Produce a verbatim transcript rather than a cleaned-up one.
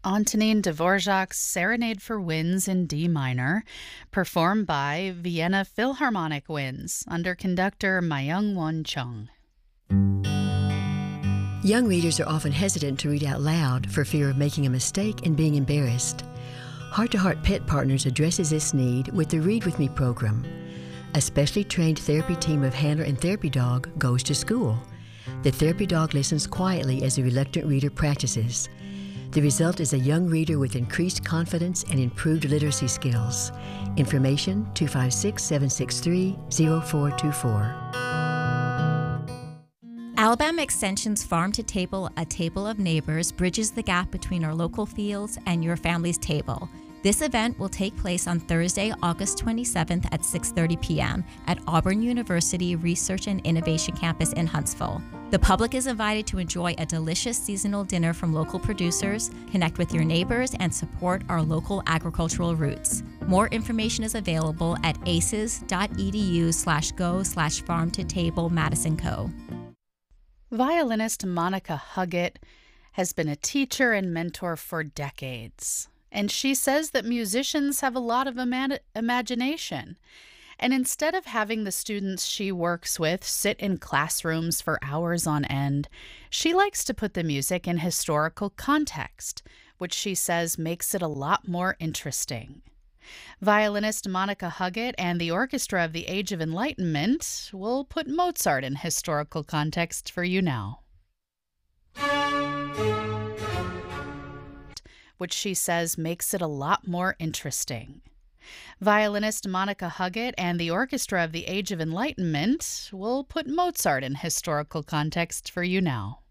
Antonin Dvorak's Serenade for Winds in D minor, performed by Vienna Philharmonic Winds under conductor Myung-Won Chung. Young readers are often hesitant to read out loud for fear of making a mistake and being embarrassed. Heart to Heart Pet Partners addresses this need with the Read With Me program. A specially trained therapy team of handler and therapy dog goes to school. The therapy dog listens quietly as the reluctant reader practices. The result is a young reader with increased confidence and improved literacy skills. Information two five six, seven six three, zero four two four. Alabama Extension's Farm to Table, a table of neighbors, bridges the gap between our local fields and your family's table. This event will take place on Thursday, August twenty-seventh at six thirty p.m. at Auburn University Research and Innovation Campus in Huntsville. The public is invited to enjoy a delicious seasonal dinner from local producers, connect with your neighbors, and support our local agricultural roots. More information is available at aces.edu slash go slash farm to table Madison Co. Violinist Monica Huggett has been a teacher and mentor for decades. And she says that musicians have a lot of ima- imagination. And instead of having the students she works with sit in classrooms for hours on end, she likes to put the music in historical context, which she says makes it a lot more interesting. Violinist Monica Huggett and the Orchestra of the Age of Enlightenment will put Mozart in historical context for you now, which she says makes it a lot more interesting. Violinist Monica Huggett and the Orchestra of the Age of Enlightenment will put Mozart in historical context for you now.